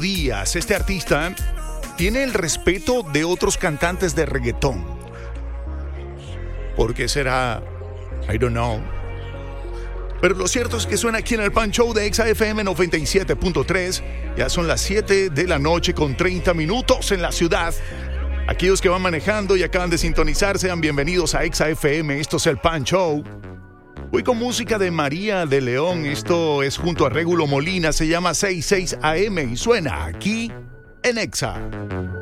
Díaz, este artista tiene el respeto de otros cantantes de reggaetón. ¿Por qué será? I don't know. Pero lo cierto es que suena aquí en el Pan Show de Exa FM 97.3. Ya son las 7 de la noche con 30 minutos en la ciudad. Aquellos que van manejando y acaban de sintonizar, sean bienvenidos a Exa FM. Esto es el Pan Show. Voy con música de María de León. Esto es junto a Régulo Molina. Se llama 66 AM y suena aquí en Exa.